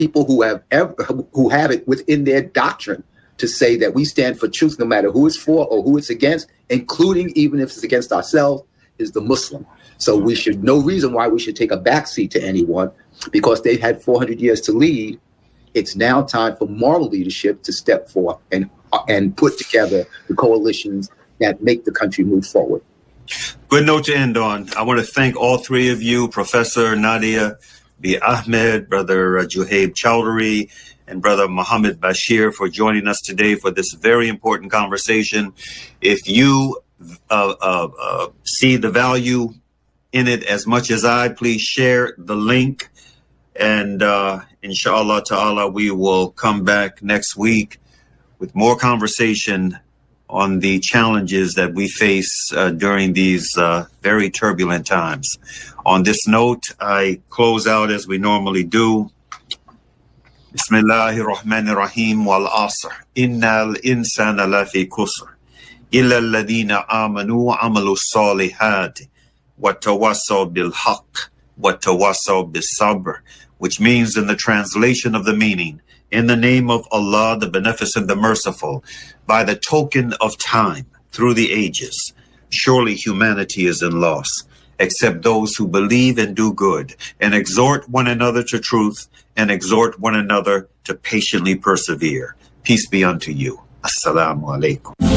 people who have it within their doctrine to say that we stand for truth no matter who it's for or who it's against, including even if it's against ourselves, is the Muslim. So we should, no reason why we should take a backseat to anyone, because they've had 400 years to lead. It's now time for moral leadership to step forth and put together the coalitions that make the country move forward. Good note to end on. I want to thank all three of you, Professor Nadia B. Ahmed, Brother Juhaib Chowdhury, and Brother Muhammad Bashir for joining us today for this very important conversation. If you see the value in it as much as I, please share the link. And inshallah ta'ala, we will come back next week with more conversation on the challenges that we face during these very turbulent times. On this note, I close out as we normally do. Bismillahir Rahmanir Rahim wal asr. Innal insana lafi kusr. Illa alladhina amanu wa amalu salihati wa tawassaw bil haqq wa tawassaw bis sabr. Which means, in the translation of the meaning, in the name of Allah, the Beneficent, the Merciful, by the token of time through the ages, surely humanity is in loss, except those who believe and do good, and exhort one another to truth, and exhort one another to patiently persevere. Peace be unto you. Assalamu alaikum.